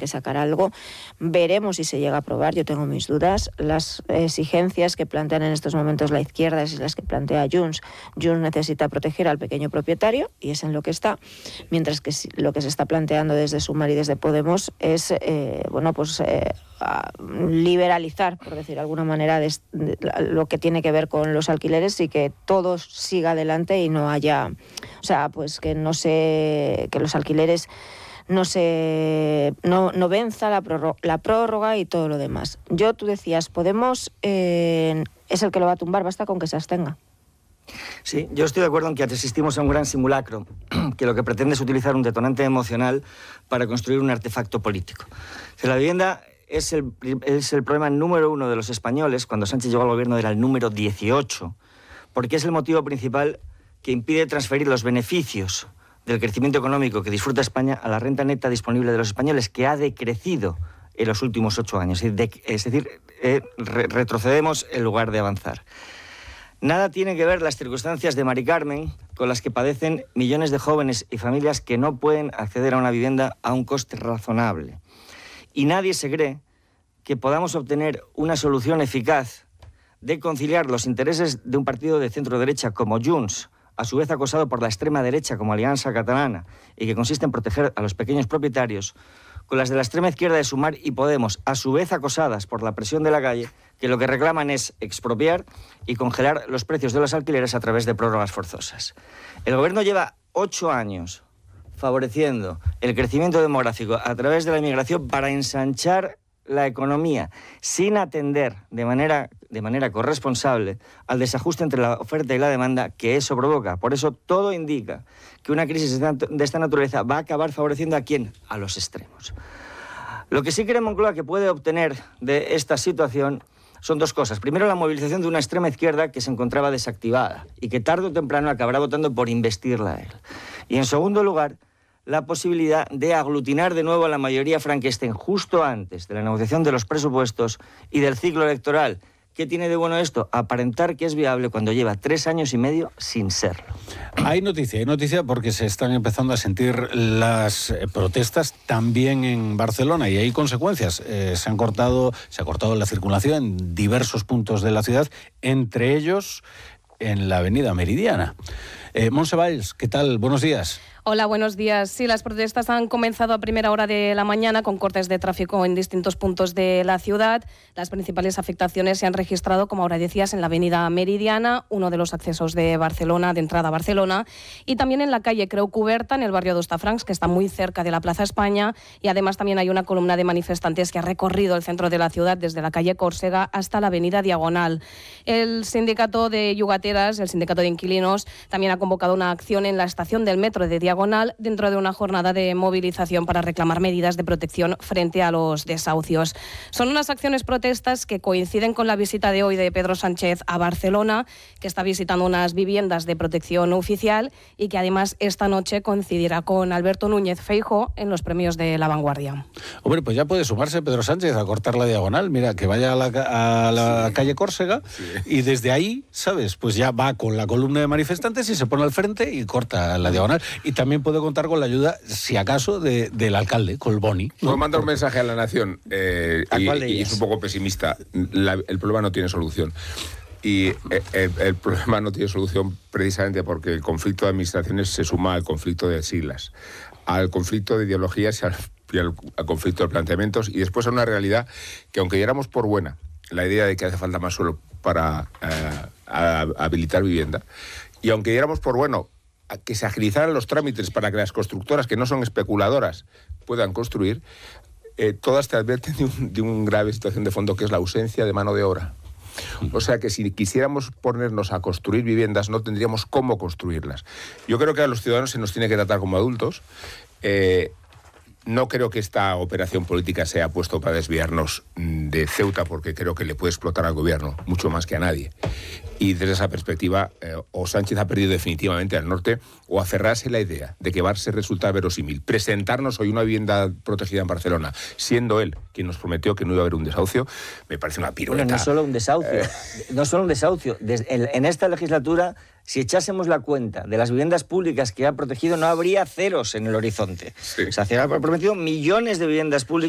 que sacar algo. Veremos si se llega a aprobar, yo tengo mis dudas. Las exigencias que plantean en estos momentos la izquierda es las que plantea Junts. Junts necesita proteger al pequeño propietario y es en lo que está, mientras que lo que se está planteando desde Sumar y desde Podemos es liberalizar, por decir de alguna manera, lo que tiene que ver con los alquileres y que todo siga adelante y no haya, que los alquileres no venza la prórroga y todo lo demás. Tú decías, Podemos es el que lo va a tumbar, basta con que se abstenga. Sí, yo estoy de acuerdo en que asistimos a un gran simulacro, que lo que pretende es utilizar un detonante emocional para construir un artefacto político. La vivienda es el problema número 1 de los españoles. Cuando Sánchez llegó al gobierno era el número 18, porque es el motivo principal que impide transferir los beneficios del crecimiento económico que disfruta España a la renta neta disponible de los españoles, que ha decrecido en los últimos 8 años. Es decir, retrocedemos en lugar de avanzar. Nada tienen que ver las circunstancias de Mari Carmen con las que padecen millones de jóvenes y familias que no pueden acceder a una vivienda a un coste razonable. Y nadie se cree que podamos obtener una solución eficaz de conciliar los intereses de un partido de centro-derecha como Junts, a su vez acosado por la extrema derecha como Alianza Catalana, y que consiste en proteger a los pequeños propietarios, con las de la extrema izquierda de Sumar y Podemos, a su vez acosadas por la presión de la calle, que lo que reclaman es expropiar y congelar los precios de los alquileres a través de prórrogas forzosas. El gobierno lleva 8 años favoreciendo el crecimiento demográfico a través de la inmigración para ensanchar la economía, sin atender de manera corresponsable al desajuste entre la oferta y la demanda que eso provoca. Por eso todo indica que una crisis de esta naturaleza va a acabar favoreciendo ¿a quién? A los extremos. Lo que sí cree Moncloa que puede obtener de esta situación son 2 cosas. Primero, la movilización de una extrema izquierda que se encontraba desactivada y que tarde o temprano acabará votando por investirla a él. Y en segundo lugar, la posibilidad de aglutinar de nuevo a la mayoría Frankenstein justo antes de la negociación de los presupuestos y del ciclo electoral. ¿Qué tiene de bueno esto? Aparentar que es viable cuando lleva 3 años y medio sin serlo. Hay noticia porque se están empezando a sentir las protestas también en Barcelona y hay consecuencias. Se ha cortado la circulación en diversos puntos de la ciudad, entre ellos en la avenida Meridiana. Montse Valls, ¿qué tal? Buenos días. Hola, buenos días. Sí, las protestas han comenzado a primera hora de la mañana con cortes de tráfico en distintos puntos de la ciudad. Las principales afectaciones se han registrado, como ahora decías, en la avenida Meridiana, uno de los accesos de Barcelona, de entrada a Barcelona, y también en la calle Creu Cuberta, en el barrio d'Hostafrancs, que está muy cerca de la Plaza España, y además también hay una columna de manifestantes que ha recorrido el centro de la ciudad desde la calle Córcega hasta la avenida Diagonal. El sindicato de yugateras, el sindicato de inquilinos, también ha convocado una acción en la estación del metro de Diagonal dentro de una jornada de movilización para reclamar medidas de protección frente a los desahucios. Son unas acciones protestas que coinciden con la visita de hoy de Pedro Sánchez a Barcelona, que está visitando unas viviendas de protección oficial y que además esta noche coincidirá con Alberto Núñez Feijóo en los premios de La Vanguardia. Hombre, pues ya puede sumarse Pedro Sánchez a cortar la Diagonal. Mira, que vaya a la calle Córcega y desde ahí, ¿sabes? Pues ya va con la columna de manifestantes y se pone al frente y corta la Diagonal. Y también puede contar con la ayuda, si acaso, del alcalde, Collboni, ¿no? Puedo mandar un mensaje a la Nación y es un poco pesimista. El problema no tiene solución. Y el problema no tiene solución precisamente porque el conflicto de administraciones se suma al conflicto de siglas, al conflicto de ideologías y al conflicto de planteamientos, y después a una realidad que, aunque diéramos por buena la idea de que hace falta más suelo para habilitar vivienda, y aunque diéramos por bueno que se agilizaran los trámites para que las constructoras, que no son especuladoras, puedan construir, todas te advierten de una grave situación de fondo, que es la ausencia de mano de obra. O sea que si quisiéramos ponernos a construir viviendas, no tendríamos cómo construirlas. Yo creo que a los ciudadanos se nos tiene que tratar como adultos. No creo que esta operación política sea puesto para desviarnos de Ceuta, porque creo que le puede explotar al gobierno, mucho más que a nadie. Y desde esa perspectiva, o Sánchez ha perdido definitivamente al norte, o aferrarse la idea de que va a resultar verosímil presentarnos hoy una vivienda protegida en Barcelona, siendo él quien nos prometió que no iba a haber un desahucio, me parece una pirueta. Bueno, no solo un desahucio, no solo un desahucio. En esta legislatura, si echásemos la cuenta de las viviendas públicas que ha protegido, no habría ceros en el horizonte. Sí. O sea, se han prometido millones de viviendas públicas